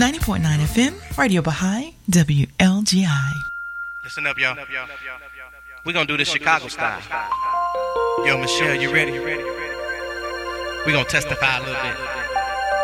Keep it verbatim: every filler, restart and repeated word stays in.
ninety point nine F M, Radio Baha'i, W L G I. Listen up, y'all. We're going to do this Chicago style. Yo, Michelle, you ready? We're going to testify a little bit.